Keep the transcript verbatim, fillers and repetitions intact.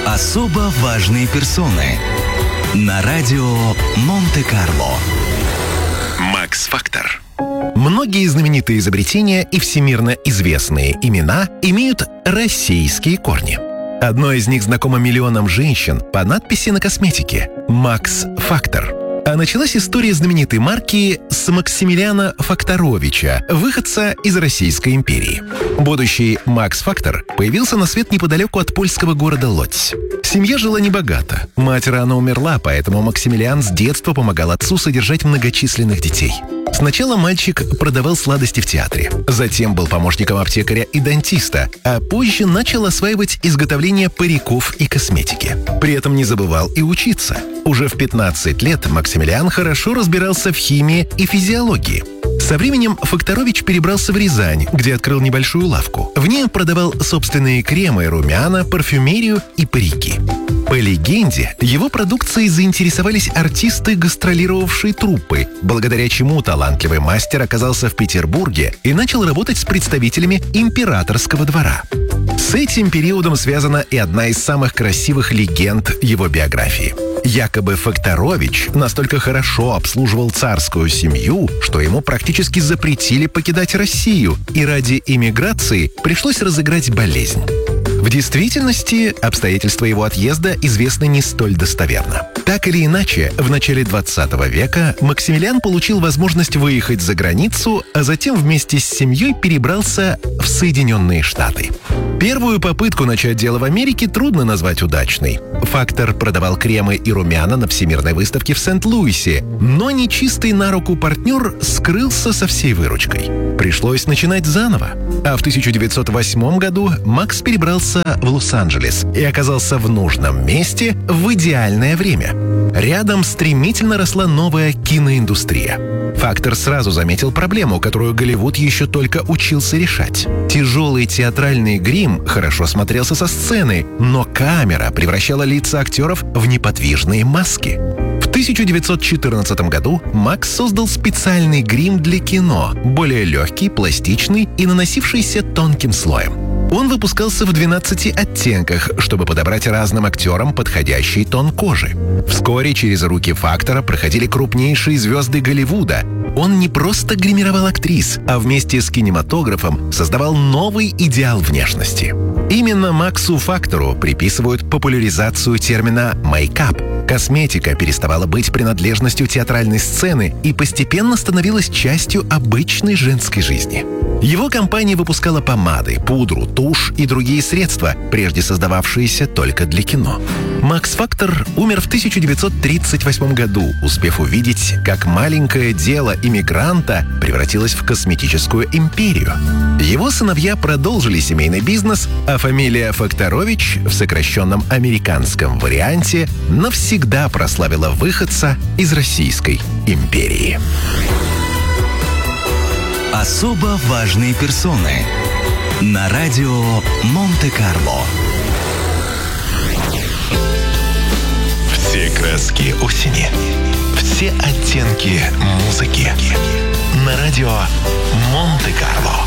Особо важные персоны на радио Монте-Карло. Макс-фактор. Многие знаменитые изобретения и всемирно известные имена имеют российские корни. Одно из них знакомо миллионам женщин по надписи на косметике «Макс-фактор». А началась история знаменитой марки с Максимилиана Факторовича, выходца из Российской империи. Будущий Макс-фактор появился на свет неподалеку от польского города Лодзь. Семья жила небогато. Мать рано умерла, поэтому Максимилиан с детства помогал отцу содержать многочисленных детей. Сначала мальчик продавал сладости в театре, затем был помощником аптекаря и дантиста, а позже начал осваивать изготовление париков и косметики. При этом не забывал и учиться. Уже в пятнадцать лет Максимилиан хорошо разбирался в химии и физиологии. Со временем Факторович перебрался в Рязань, где открыл небольшую лавку. В ней он продавал собственные кремы, румяна, парфюмерию и парики. По легенде, его продукцией заинтересовались артисты, гастролировавшие труппы, благодаря чему талантливый мастер оказался в Петербурге и начал работать с представителями императорского двора. С этим периодом связана и одна из самых красивых легенд его биографии. Якобы Факторович настолько хорошо обслуживал царскую семью, что ему практически запретили покидать Россию, и ради эмиграции пришлось разыграть болезнь. В действительности, обстоятельства его отъезда известны не столь достоверно. Так или иначе, в начале двадцатого века Максимилиан получил возможность выехать за границу, а затем вместе с семьей перебрался в Соединенные Штаты. Первую попытку начать дело в Америке трудно назвать удачной. Фактор продавал кремы и румяна на Всемирной выставке в Сент-Луисе, но нечистый на руку партнер скрылся со всей выручкой. Пришлось начинать заново. А в тысяча девятьсот восьмом году Макс перебрался в Лос-Анджелес и оказался в нужном месте в идеальное время. Рядом стремительно росла новая киноиндустрия. Фактор сразу заметил проблему, которую Голливуд еще только учился решать. Тяжелый театральный грим хорошо смотрелся со сцены, но камера превращала лица актеров в неподвижные маски. В тысяча девятьсот четырнадцатом году Макс создал специальный грим для кино, более легкий, пластичный и наносившийся тонким слоем. Он выпускался в двенадцати оттенках, чтобы подобрать разным актерам подходящий тон кожи. Вскоре через руки Фактора проходили крупнейшие звезды Голливуда. Он не просто гримировал актрис, а вместе с кинематографом создавал новый идеал внешности. Именно Максу Фактору приписывают популяризацию термина «мейкап». Косметика переставала быть принадлежностью театральной сцены и постепенно становилась частью обычной женской жизни. Его компания выпускала помады, пудру, тушь и другие средства, прежде создававшиеся только для кино. Макс Фактор умер в тысяча девятьсот тридцать восьмом году, успев увидеть, как маленькое дело иммигранта превратилось в косметическую империю. Его сыновья продолжили семейный бизнес, а фамилия Факторович в сокращенном американском варианте навсегда прославила выходца из Российской империи. Особо важные персоны на радио Монте-Карло. Все краски осени, все оттенки музыки на радио Монте-Карло.